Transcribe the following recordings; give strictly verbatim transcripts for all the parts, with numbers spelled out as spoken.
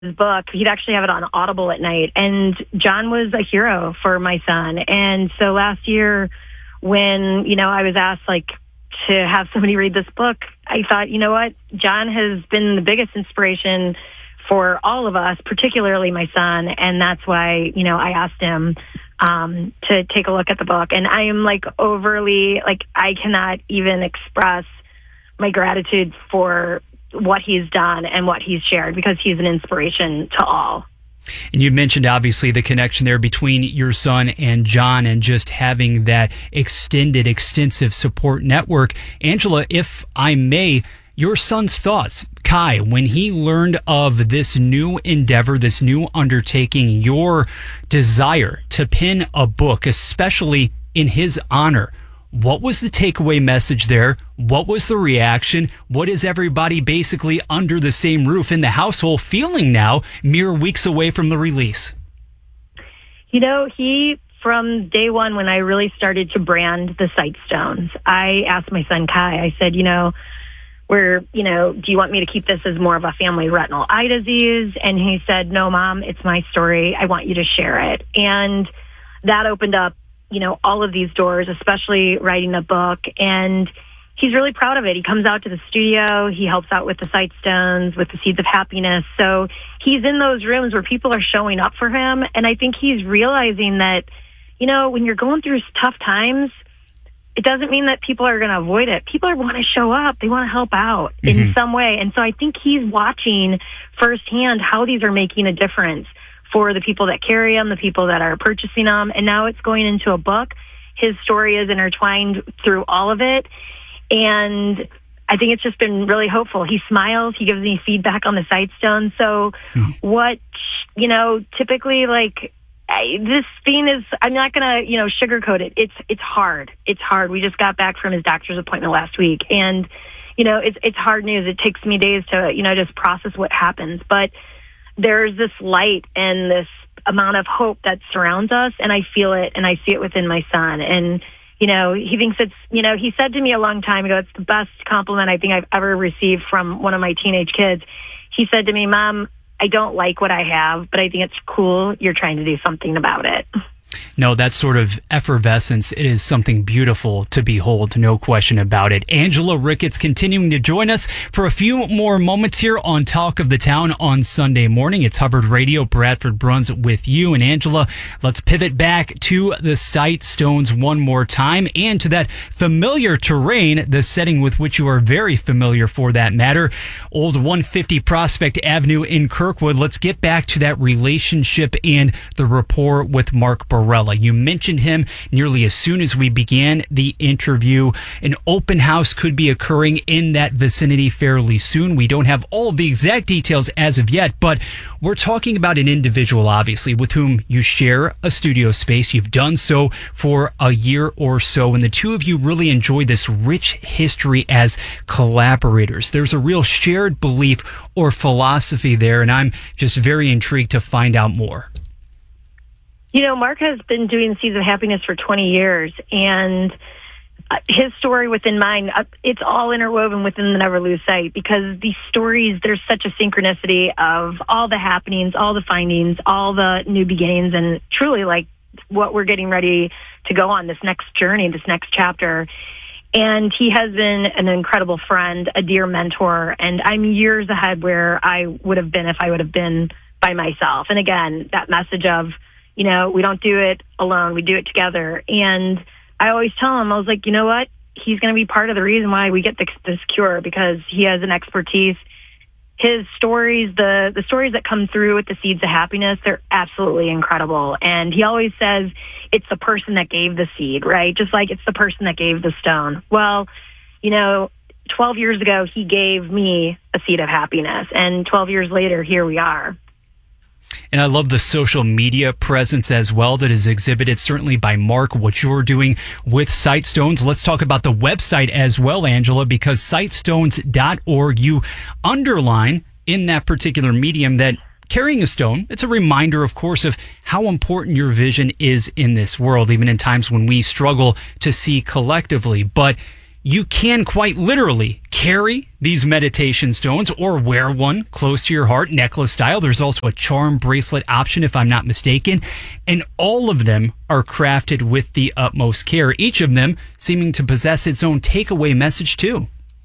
his book. He'd actually have it on Audible at night. And John was a hero for my son. And so last year when, you know, I was asked like to have somebody read this book, I thought, you know what, John has been the biggest inspiration for all of us, particularly my son. And that's why, you know, I asked him um, to take a look at the book. And I am like overly, like, I cannot even express my gratitude for what he's done and what he's shared, because he's an inspiration to all. And you mentioned obviously the connection there between your son and John and just having that extended, extensive support network. Angela, if I may, your son's thoughts, Kai, when he learned of this new endeavor, this new undertaking, your desire to pen a book, especially in his honor. What was the takeaway message there? What was the reaction? What is everybody basically under the same roof in the household feeling now, mere weeks away from the release? You know, he, from day one, when I really started to brand the Sightstones, I asked my son Kai, I said, you know, we're, you know, do you want me to keep this as more of a family retinal eye disease? And he said, no, Mom, it's my story. I want you to share it. And that opened up, you know, all of these doors, especially writing a book. And he's really proud of it. He comes out to the studio. He helps out with the Sightstones, with the Seeds of Happiness. So he's in those rooms where people are showing up for him. And I think he's realizing that, you know, when you're going through tough times, it doesn't mean that people are going to avoid it. People want to show up. They want to help out mm-hmm. in some way. And so I think he's watching firsthand how these are making a difference for the people that carry them, the people that are purchasing them. And now it's going into a book. His story is intertwined through all of it. And I think it's just been really hopeful. He smiles. He gives me feedback on the Sightstone. So hmm. what, you know, typically like I, this thing is, I'm not going to, you know, sugarcoat it. It's, it's hard. It's hard. We just got back from his doctor's appointment last week. And, you know, it's, it's hard news. It takes me days to, you know, just process what happens. But there's this light and this amount of hope that surrounds us, and I feel it, and I see it within my son. And, you know, he thinks it's, you know, he said to me a long time ago, it's the best compliment I think I've ever received from one of my teenage kids. He said to me, Mom, I don't like what I have, but I think it's cool. You're trying to do something about it. No, that sort of effervescence, it is something beautiful to behold, no question about it. Angela Ricketts continuing to join us for a few more moments here on Talk of the Town on Sunday morning. It's Hubbard Radio, Bradford Bruns with you. And Angela, let's pivot back to the Sightstones one more time and to that familiar terrain, the setting with which you are very familiar for that matter, old one fifty Prospect Avenue in Kirkwood. Let's get back to that relationship and the rapport with Mark Barella. You mentioned him nearly as soon as we began the interview. An open house could be occurring in that vicinity fairly soon. We don't have all of the exact details as of yet, but we're talking about an individual, obviously, with whom you share a studio space. You've done so for a year or so, and the two of you really enjoy this rich history as collaborators. There's a real shared belief or philosophy there, and I'm just very intrigued to find out more. You know, Mark has been doing Seeds of Happiness for twenty years, and his story within mine, it's all interwoven within the Never Lose Sight, because these stories, there's such a synchronicity of all the happenings, all the findings, all the new beginnings, and truly like what we're getting ready to go on, this next journey, this next chapter. And he has been an incredible friend, a dear mentor, and I'm years ahead where I would have been if I would have been by myself. And again, that message of, you know, we don't do it alone. We do it together. And I always tell him, I was like, you know what? He's going to be part of the reason why we get this, this cure, because he has an expertise. His stories, the, the stories that come through with the Seeds of Happiness, they're absolutely incredible. And he always says it's the person that gave the seed, right? Just like it's the person that gave the stone. Well, you know, twelve years ago, he gave me a seed of happiness. And twelve years later, here we are. And I love the social media presence as well that is exhibited certainly by Mark, what you're doing with Sightstones. Let's talk about the website as well, Angela, because sightstones dot org, you underline in that particular medium that carrying a stone, it's a reminder, of course, of how important your vision is in this world, even in times when we struggle to see collectively. But you can quite literally carry these meditation stones or wear one close to your heart, necklace style. There's also a charm bracelet option, if I'm not mistaken. And all of them are crafted with the utmost care, each of them seeming to possess its own takeaway message, too.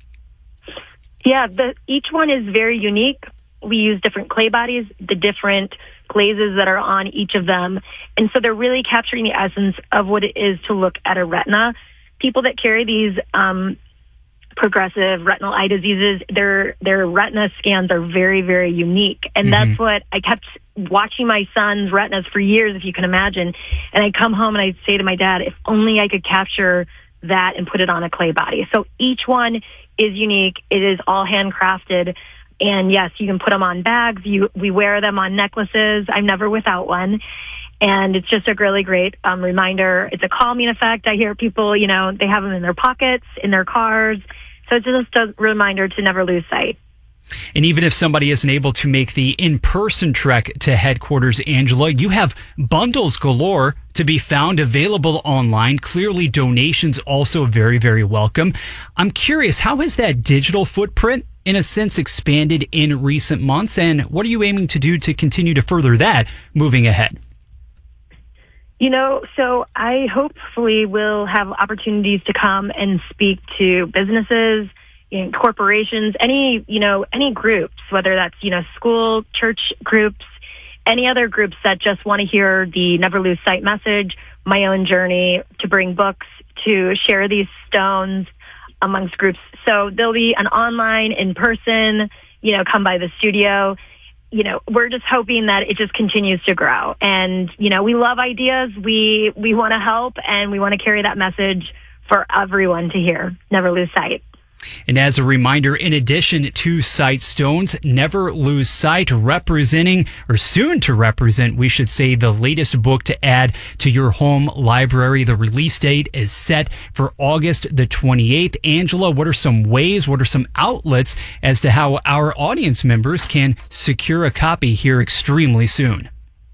Yeah, the, each one is very unique. We use different clay bodies, the different glazes that are on each of them. And so they're really capturing the essence of what it is to look at a retina. People that carry these um, progressive retinal eye diseases, their their retina scans are very, very unique. And mm-hmm. that's what I kept watching my son's retinas for years, if you can imagine. And I'd come home and I'd say to my dad, if only I could capture that and put it on a clay body. So each one is unique. It is all handcrafted. And yes, you can put them on bags. You, we wear them on necklaces. I'm never without one. And it's just a really great um, reminder. It's a calming effect. I hear people, you know, they have them in their pockets, in their cars. So it's just a reminder to never lose sight. And even if somebody isn't able to make the in-person trek to headquarters, Angela, you have bundles galore to be found available online. Clearly, donations also very, very welcome. I'm curious, how has that digital footprint, in a sense, expanded in recent months? And what are you aiming to do to continue to further that moving ahead? You know, so I hopefully will have opportunities to come and speak to businesses, you know, corporations, any, you know, any groups, whether that's, you know, school, church groups, any other groups that just want to hear the Never Lose Sight message, my own journey to bring books, to share these stones amongst groups. So there'll be an online, in person, you know, come by the studio. You know, we're just hoping that it just continues to grow. And, you know, we love ideas. We we want to help, and we want to carry that message for everyone to hear. Never lose sight. And as a reminder, in addition to Sight Stones, Never Lose Sight, representing, or soon to represent, we should say, the latest book to add to your home library. The release date is set for August the twenty-eighth. Angela, what are some ways, what are some outlets as to how our audience members can secure a copy here extremely soon?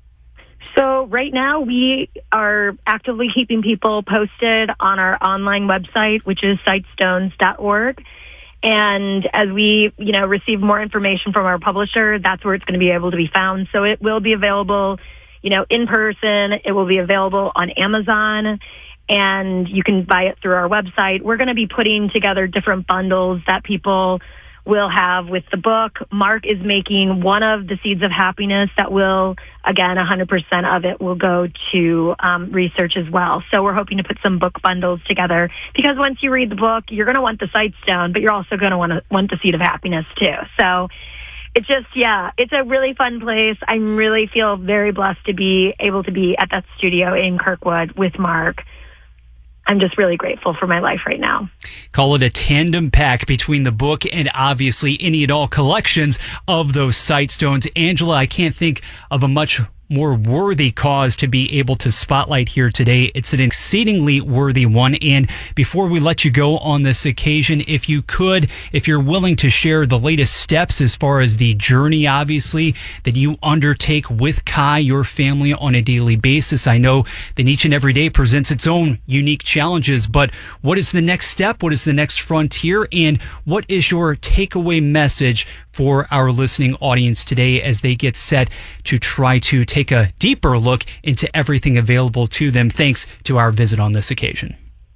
So right now we are actively keeping people posted on our online website, which is sight stones dot org. And as we, you know, receive more information from our publisher, that's where it's going to be able to be found. So it will be available, you know, in person. It will be available on Amazon, and you can buy it through our website. We're going to be putting together different bundles that people will have with the book. Mark is making one of the Seeds of Happiness that will, again, one hundred percent of it will go to um, research as well. So we're hoping to put some book bundles together, because once you read the book, you're going to want the Sight Stone, but you're also going to want to want the Seed of Happiness too. So it's just, yeah, it's a really fun place. I really feel very blessed to be able to be at that studio in Kirkwood with Mark. I'm just really grateful for my life right now. Call it a tandem pack between the book and obviously any and all collections of those Sight Stones. Angela, I can't think of a much more worthy cause to be able to spotlight here today. It's an exceedingly worthy one. And before we let you go on this occasion, if you could, if you're willing to share the latest steps as far as the journey, obviously, that you undertake with Kai, your family, on a daily basis. I know that each and every day presents its own unique challenges, but what is the next step? What is the next frontier? And what is your takeaway message for our listening audience today as they get set to try to take a deeper look into everything available to them, thanks to our visit on this occasion?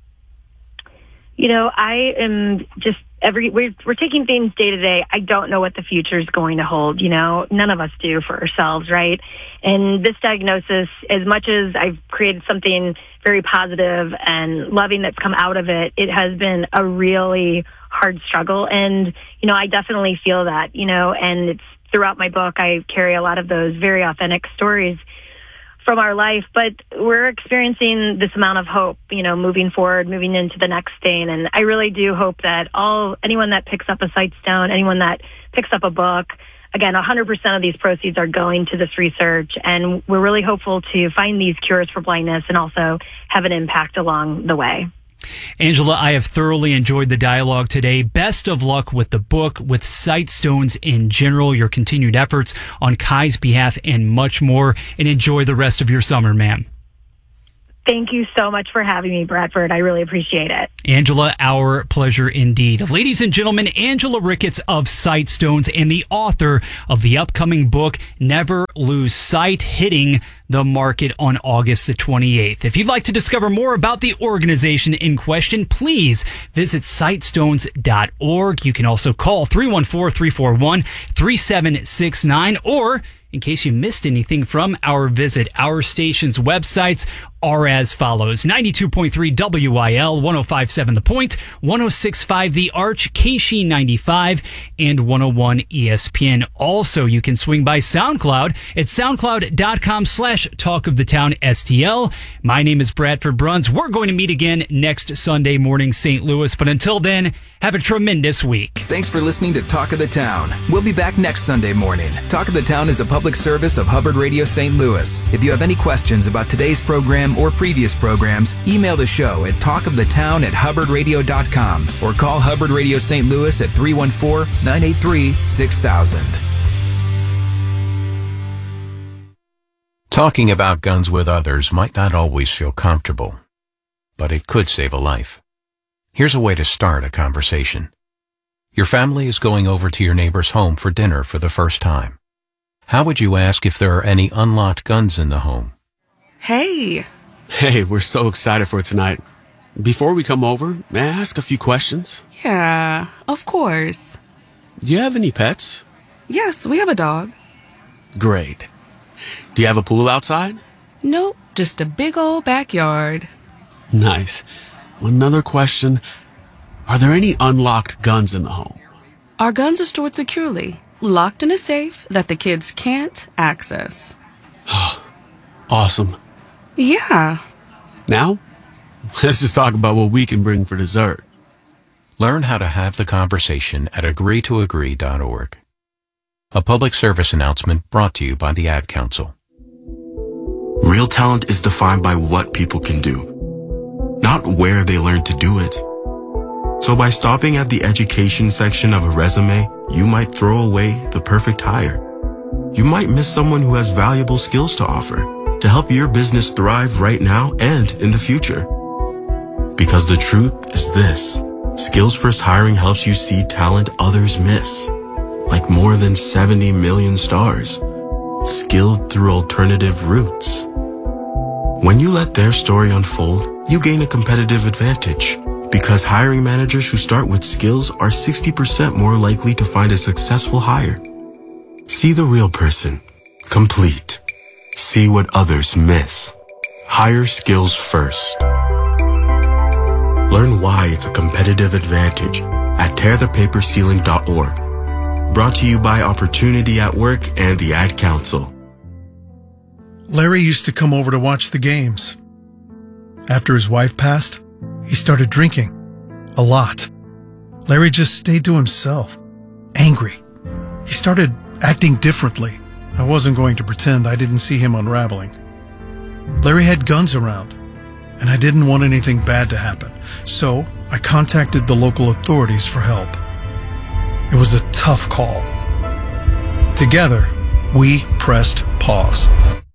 You know, I am just every we're, we're taking things day to day. I don't know what the future is going to hold. You know, none of us do for ourselves, right? And this diagnosis, as much as I've created something very positive and loving that's come out of it, it has been a really hard struggle. And, you know, I definitely feel that, you know, and it's throughout my book, I carry a lot of those very authentic stories from our life, but we're experiencing this amount of hope, you know, moving forward, moving into the next thing. And I really do hope that all, anyone that picks up a Sight Stone, anyone that picks up a book, again, one hundred percent of these proceeds are going to this research. And we're really hopeful to find these cures for blindness and also have an impact along the way. Angela, I have thoroughly enjoyed the dialogue today. Best of luck with the book, with Sight Stones in general, your continued efforts on Kai's behalf, and much more. And enjoy the rest of your summer, ma'am. Thank you so much for having me, Bradford. I really appreciate it. Angela, our pleasure indeed. Ladies and gentlemen, Angela Ricketts of Sightstones and the author of the upcoming book, Never Lose Sight, hitting the market on August the twenty-eighth. If you'd like to discover more about the organization in question, please visit sightstones dot org. You can also call three one four, three four one, three seven six nine, or in case you missed anything from our visit, our station's websites are as follows: ninety-two point three W I L, one oh five point seven The Point, one oh six point five The Arch, K S H E ninety-five, and one oh one E S P N. Also, you can swing by SoundCloud at soundcloud.com slash Talk of the Town S T L. My name is Bradford Bruns. We're going to meet again next Sunday morning, Saint Louis. But until then, have a tremendous week. Thanks for listening to Talk of the Town. We'll be back next Sunday morning. Talk of the Town is a public service of Hubbard Radio Saint Louis. If you have any questions about today's program or previous programs, email the show at talkofthetown at hubbard radio dot com or call Hubbard Radio Saint Louis at three one four, nine eight three, six thousand. Talking about guns with others might not always feel comfortable, but it could save a life. Here's a way to start a conversation. Your family is going over to your neighbor's home for dinner for the first time. How would you ask if there are any unlocked guns in the home? Hey. Hey, we're so excited for tonight. Before we come over, may I ask a few questions? Yeah, of course. Do you have any pets? Yes, we have a dog. Great. Do you have a pool outside? Nope, just a big old backyard. Nice. Another question. Are there any unlocked guns in the home? Our guns are stored securely, locked in a safe that the kids can't access. Awesome. Yeah. Now, let's just talk about what we can bring for dessert. Learn how to have the conversation at agree to agree dot org. A public service announcement brought to you by the Ad Council. Real talent is defined by what people can do, not where they learn to do it. So by stopping at the education section of a resume, you might throw away the perfect hire. You might miss someone who has valuable skills to offer to help your business thrive right now and in the future. Because the truth is this: Skills First Hiring helps you see talent others miss, like more than seventy million stars, skilled through alternative routes. When you let their story unfold, you gain a competitive advantage, because hiring managers who start with skills are sixty percent more likely to find a successful hire. See the real person, complete. See what others miss. Hire skills first. Learn why it's a competitive advantage at tear the paper ceiling dot org. Brought to you by Opportunity at Work and the Ad Council. Larry used to come over to watch the games. After his wife passed, he started drinking. A lot. Larry just stayed to himself. Angry. He started acting differently. I wasn't going to pretend I didn't see him unraveling. Larry had guns around, and I didn't want anything bad to happen, so I contacted the local authorities for help. It was a tough call. Together, we pressed pause.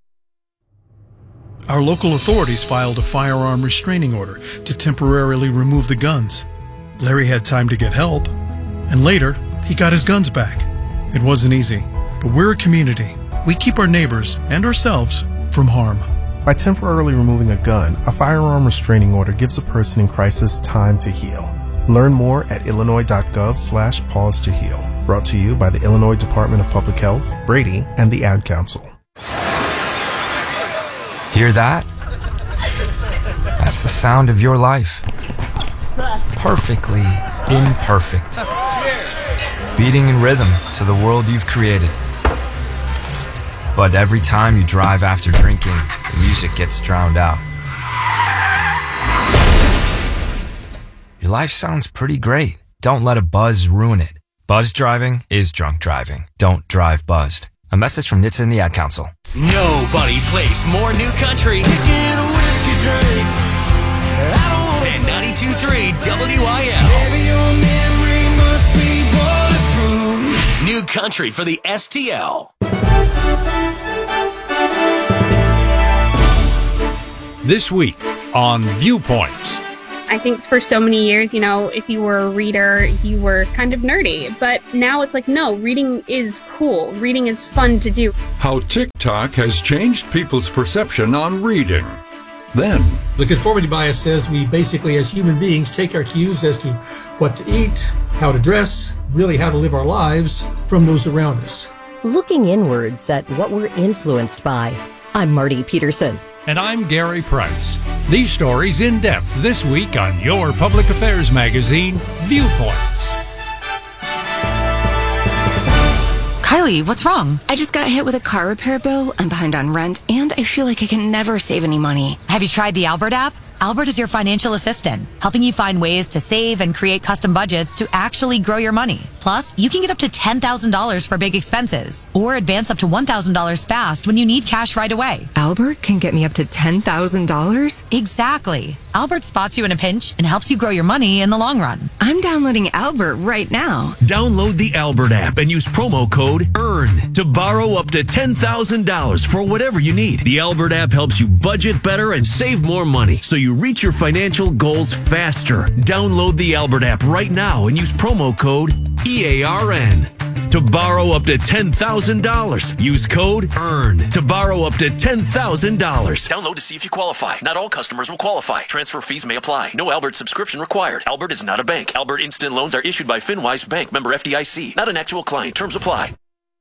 Our local authorities filed a firearm restraining order to temporarily remove the guns. Larry had time to get help, and later, he got his guns back. It wasn't easy, but we're a community. We keep our neighbors and ourselves from harm. By temporarily removing a gun, a firearm restraining order gives a person in crisis time to heal. Learn more at illinois.gov slash pause to heal. Brought to you by the Illinois Department of Public Health, Brady, and the Ad Council. Hear that? That's the sound of your life. Perfectly imperfect. Beating in rhythm to the world you've created. But every time you drive after drinking, the music gets drowned out. Your life sounds pretty great. Don't let a buzz ruin it. Buzz driving is drunk driving. Don't drive buzzed. A message from N H T S A and the Ad Council. Nobody plays more new country than ninety-two point three W I L. Baby, your memory must be bulletproof. New country for the S T L. This week on Viewpoints. I think for so many years, you know, if you were a reader, you were kind of nerdy. But now it's like, no, reading is cool. Reading is fun to do. How TikTok has changed people's perception on reading. Then, the conformity bias says we basically, as human beings, take our cues as to what to eat, how to dress, really how to live our lives from those around us. Looking inwards at what we're influenced by. I'm Marty Peterson. And I'm Gary Price. These stories in depth this week on your public affairs magazine, Viewpoints. Kylie, what's wrong? I just got hit with a car repair bill, I'm behind on rent, and I feel like I can never save any money. Have you tried the Albert app? Albert is your financial assistant, helping you find ways to save and create custom budgets to actually grow your money. Plus, you can get up to ten thousand dollars for big expenses, or advance up to one thousand dollars fast when you need cash right away. Albert can get me up to ten thousand dollars? Exactly. Albert spots you in a pinch and helps you grow your money in the long run. I'm downloading Albert right now. Download the Albert app and use promo code EARN to borrow up to ten thousand dollars for whatever you need. The Albert app helps you budget better and save more money, so you reach your financial goals faster. Download the Albert app right now and use promo code E A R N to borrow up to ten thousand dollars. Use code EARN to borrow up to ten thousand dollars. Download to see if you qualify. Not all customers will qualify. Transfer fees may apply. No Albert subscription required. Albert is not a bank. Albert Instant Loans are issued by FinWise Bank, member F D I C. Not an actual client. Terms apply.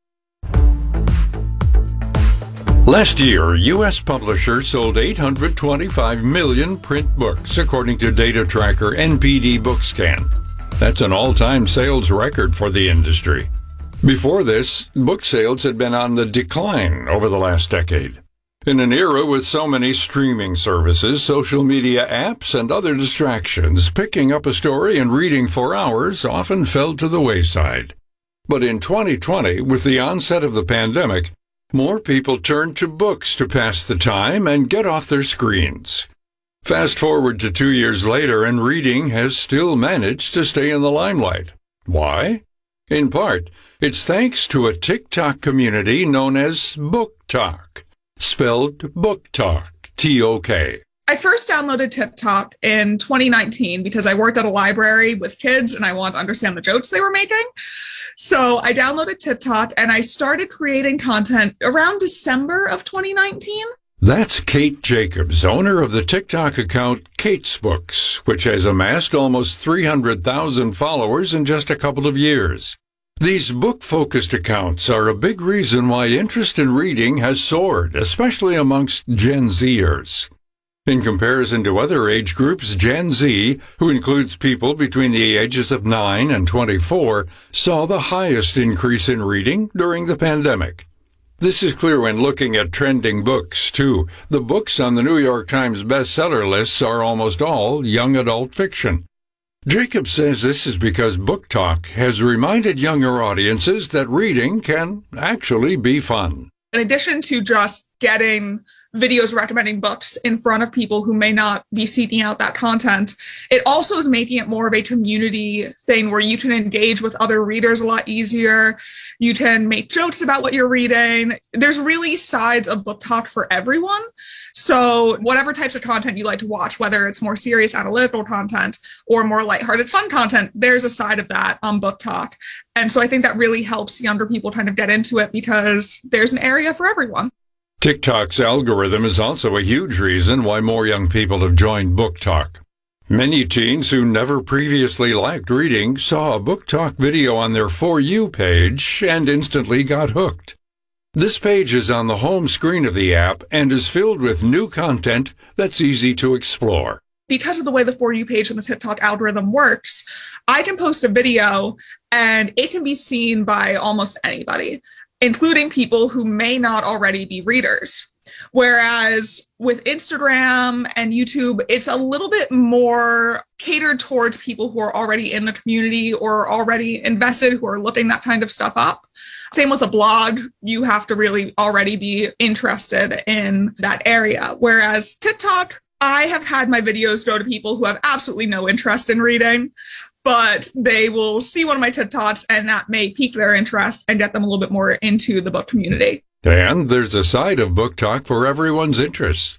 Last year, U S publishers sold eight hundred twenty-five million print books, according to data tracker N P D BookScan. That's an all-time sales record for the industry. Before this, book sales had been on the decline over the last decade. In an era with so many streaming services, social media apps, and other distractions, picking up a story and reading for hours often fell to the wayside. But in twenty twenty, with the onset of the pandemic, more people turned to books to pass the time and get off their screens. Fast forward to two years later, and reading has still managed to stay in the limelight. Why? In part, it's thanks to a TikTok community known as BookTok, spelled BookTok, T O K. I first downloaded TikTok in twenty nineteen because I worked at a library with kids and I wanted to understand the jokes they were making. So I downloaded TikTok and I started creating content around December of twenty nineteen. That's Kate Jacobs, owner of the TikTok account Kate's Books, which has amassed almost three hundred thousand followers in just a couple of years. These book-focused accounts are a big reason why interest in reading has soared, especially amongst Gen Zers. In comparison to other age groups, Gen Z, who includes people between the ages of nine and twenty-four, saw the highest increase in reading during the pandemic. This is clear when looking at trending books, too. The books on the New York Times bestseller lists are almost all young adult fiction. Jacob says this is because BookTok has reminded younger audiences that reading can actually be fun. In addition to just getting videos recommending books in front of people who may not be seeking out that content, it also is making it more of a community thing where you can engage with other readers a lot easier. You can make jokes about what you're reading. There's really sides of BookTok for everyone. So whatever types of content you like to watch, whether it's more serious analytical content or more lighthearted fun content, there's a side of that on BookTok. And so I think that really helps younger people kind of get into it because there's an area for everyone. TikTok's algorithm is also a huge reason why more young people have joined BookTok. Many teens who never previously liked reading saw a BookTok video on their For You page and instantly got hooked. This page is on the home screen of the app and is filled with new content that's easy to explore. Because of the way the For You page in the TikTok algorithm works, I can post a video and it can be seen by almost anybody, including people who may not already be readers. Whereas with Instagram and YouTube, it's a little bit more catered towards people who are already in the community or already invested, who are looking that kind of stuff up. Same with a blog, you have to really already be interested in that area. Whereas TikTok, I have had my videos go to people who have absolutely no interest in reading, but they will see one of my TikToks and that may pique their interest and get them a little bit more into the book community. And there's a side of BookTok for everyone's interests.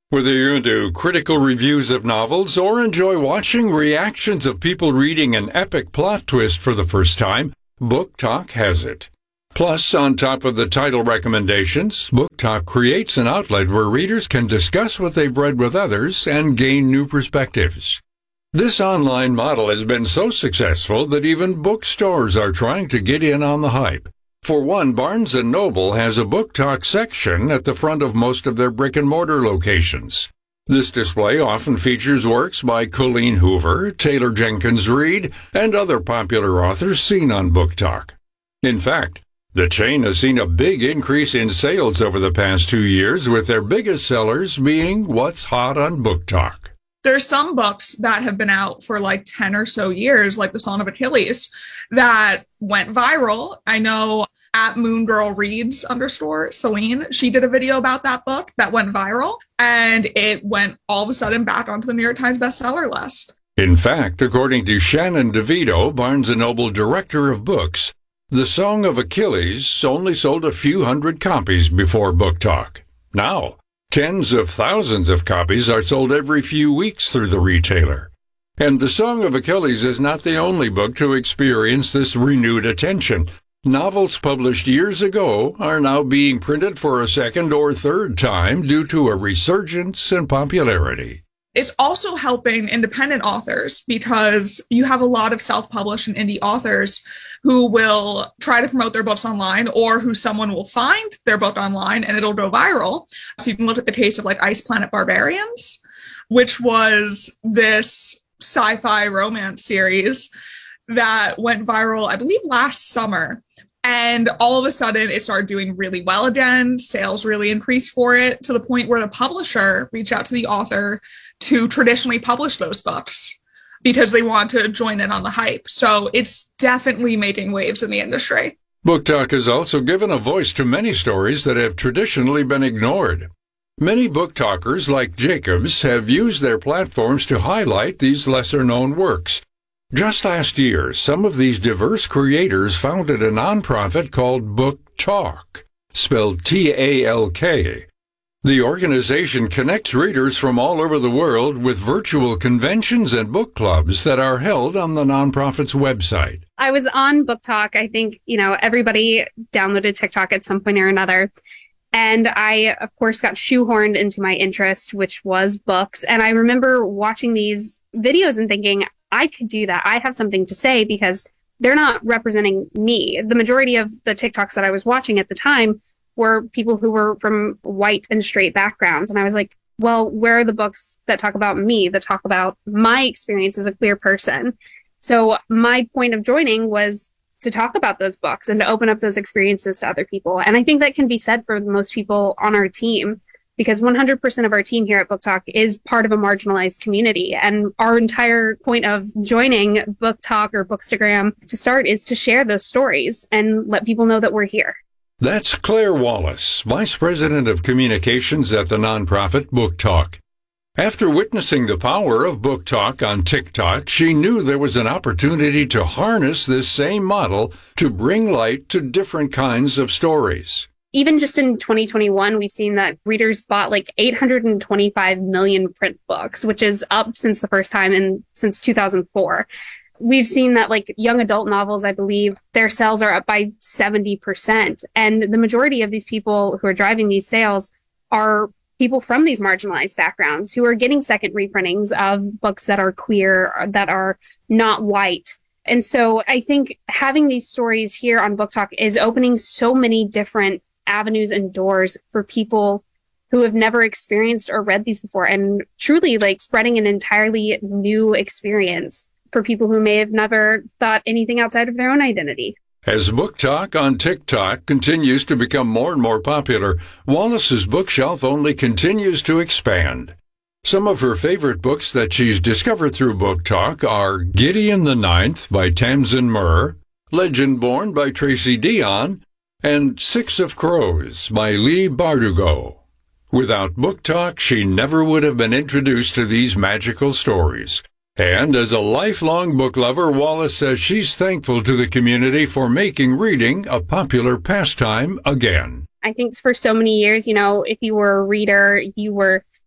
Whether you're into critical reviews of novels or enjoy watching reactions of people reading an epic plot twist for the first time, Book Talk has it. Plus, on top of the title recommendations, Book Talk creates an outlet where readers can discuss what they've read with others and gain new perspectives. This online model has been so successful that even bookstores are trying to get in on the hype. For one, Barnes and Noble has a Book Talk section at the front of most of their brick-and-mortar locations. This display often features works by Colleen Hoover, Taylor Jenkins Reid, and other popular authors seen on Book Talk. In fact, the chain has seen a big increase in sales over the past two years, with their biggest sellers being What's Hot on Book Talk. There's some books that have been out for like ten or so years, like The Song of Achilles, that went viral. I know at Moon Girl Reads underscore Celine, she did a video about that book that went viral, and it went all of a sudden back onto the New York Times bestseller list. In fact, according to Shannon DeVito, Barnes and Noble director of books, The Song of Achilles only sold a few hundred copies before Book Talk. Now, tens of thousands of copies are sold every few weeks through the retailer. And The Song of Achilles is not the only book to experience this renewed attention. Novels published years ago are now being printed for a second or third time due to a resurgence in popularity. It's also helping independent authors because you have a lot of self-published and indie authors who will try to promote their books online, or who someone will find their book online and it'll go viral. So you can look at the case of like Ice Planet Barbarians, which was this sci-fi romance series that went viral, I believe, last summer. And all of a sudden it started doing really well again. Sales really increased for it, to the point where the publisher reached out to the author to traditionally publish those books because they want to join in on the hype. So it's definitely making waves in the industry. Book Talk has also given a voice to many stories that have traditionally been ignored. Many book talkers, like Jacobs, have used their platforms to highlight these lesser-known works. Just last year, some of these diverse creators founded a nonprofit called Book Talk, spelled T A L K. The organization connects readers from all over the world with virtual conventions and book clubs that are held on the nonprofit's website. I was on Book Talk. I think, you know, everybody downloaded TikTok at some point or another. And I, of course, got shoehorned into my interest, which was books. And I remember watching these videos and thinking, I could do that. I have something to say, because they're not representing me. The majority of the TikToks that I was watching at the time were people who were from white and straight backgrounds. And I was like, well, where are the books that talk about me, that talk about my experience as a queer person? So my point of joining was to talk about those books and to open up those experiences to other people. And I think that can be said for most people on our team, because one hundred percent of our team here at Book Talk is part of a marginalized community. And our entire point of joining Book Talk or Bookstagram to start is to share those stories and let people know that we're here. That's Claire Wallace, Vice President of Communications at the nonprofit Book Talk. After witnessing the power of Book Talk on TikTok, she knew there was an opportunity to harness this same model to bring light to different kinds of stories. Even just in twenty twenty-one, we've seen that readers bought like eight hundred twenty-five million print books, which is up since the first time in since two thousand four. We've seen that like young adult novels, I believe, their sales are up by seventy percent. And the majority of these people who are driving these sales are people from these marginalized backgrounds who are getting second reprintings of books that are queer, that are not white. And so I think having these stories here on Book Talk is opening so many different avenues and doors for people who have never experienced or read these before, and truly like spreading an entirely new experience for people who may have never thought anything outside of their own identity. As Book Talk on TikTok continues to become more and more popular, Wallace's bookshelf only continues to expand. Some of her favorite books that she's discovered through Book Talk are Gideon the Ninth by Tamsin Muir, Legend Born by Tracy Dion, and Six of Crows by Leigh Bardugo. Without Book Talk, she never would have been introduced to these magical stories. And as a lifelong book lover, Wallace says she's thankful to the community for making reading a popular pastime again. I think for so many years, you know, if you were a reader, you were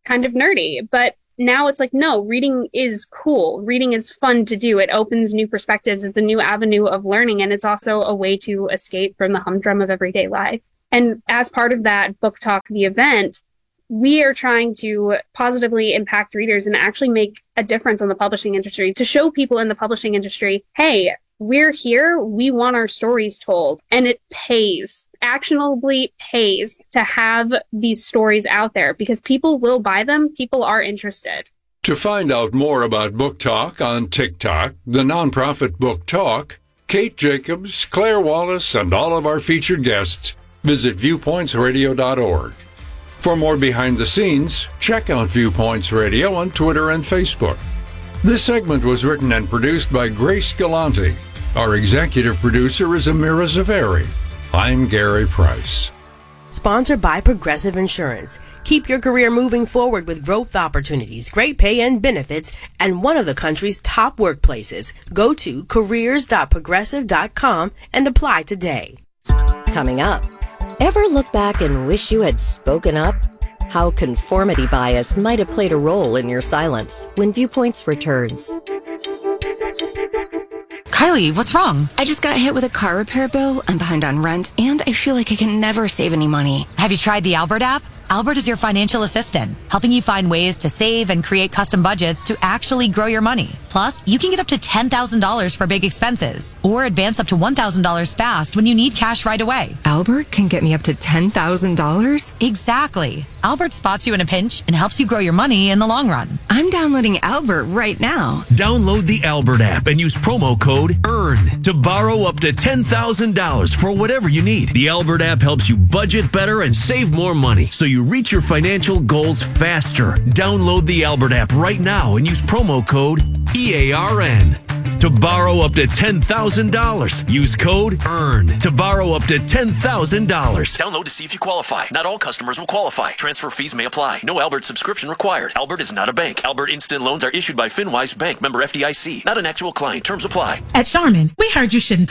kind of nerdy. But now it's like, no, reading is cool. Reading is fun to do. It opens new perspectives. It's a new avenue of learning. And it's also a way to escape from the humdrum of everyday life. And as part of that Book Talk, the event, we are trying to positively impact readers and actually make a difference on the publishing industry, to show people in the publishing industry, hey, we're here. We want our stories told. And it pays, actionably pays to have these stories out there because people will buy them. People are interested. To find out more about Book Talk on TikTok, the nonprofit Book Talk, Kate Jacobs, Claire Wallace, and all of our featured guests, visit viewpoints radio dot org. For more behind the scenes, check out Viewpoints Radio on Twitter and Facebook. This segment was written and produced by Grace Galante. Our executive producer is Amira Zaveri. I'm Gary Price. Sponsored by Progressive Insurance. Keep your career moving forward with growth opportunities, great pay and benefits, and one of the country's top workplaces. Go to careers dot progressive dot com and apply today. Coming up, ever look back and wish you had spoken up? How conformity bias might have played a role in your silence when Viewpoints returns. Kylie, what's wrong? I just got hit with a car repair bill, I'm behind on rent, and I feel like I can never save any money. Have you tried the Albert app? Albert is your financial assistant, helping you find ways to save and create custom budgets to actually grow your money. Plus, you can get up to ten thousand dollars for big expenses or advance up to one thousand dollars fast when you need cash right away. Albert can get me up to ten thousand dollars? Exactly. Albert spots you in a pinch and helps you grow your money in the long run. I'm downloading Albert right now. Download the Albert app and use promo code EARN to borrow up to ten thousand dollars for whatever you need. The Albert app helps you budget better and save more money so you reach your financial goals faster. Download the Albert app right now and use promo code E A R N to borrow up to ten thousand dollars. Use code EARN to borrow up to ten thousand dollars. Download to see if you qualify. Not all customers will qualify. Transfer fees may apply. No Albert subscription required. Albert is not a bank. Albert Instant Loans are issued by FinWise Bank, member F D I C. Not an actual client. Terms apply. At Charmin, we heard you shouldn't